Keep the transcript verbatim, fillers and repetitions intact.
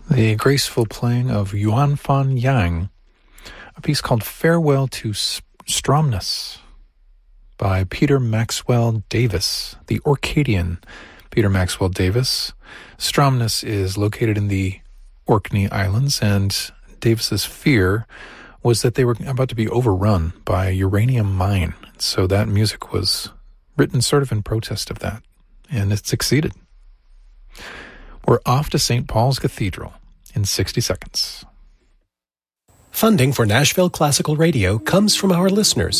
The graceful playing of Yuan Fan Yang, a piece called Farewell to Stromness by Peter Maxwell Davis, the Orcadian Peter Maxwell Davis. Stromness is located in the Orkney Islands, and Davis's fear was that they were about to be overrun by a uranium mine. So that music was written sort of in protest of that, and it succeeded. We're off to Saint Paul's Cathedral in sixty seconds. Funding for Nashville Classical Radio comes from our listeners